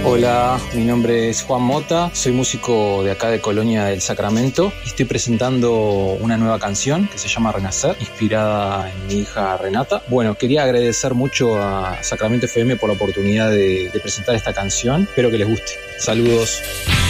Hola, mi nombre es Juan Mota, soy músico de acá de Colonia del Sacramento y estoy presentando una nueva canción que se llama Renacer, inspirada en mi hija Renata. Bueno, quería agradecer mucho a Sacramento FM por la oportunidad de presentar esta canción, espero que les guste. Saludos.